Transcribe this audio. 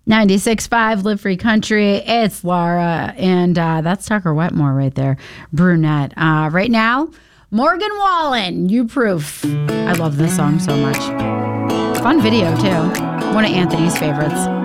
96.5 Live Free Country. It's Laura, and that's Tucker Wetmore right there, brunette. Right now, Morgan Wallen, You Proof. I love this song so much. Fun video, too. One of Anthony's favorites.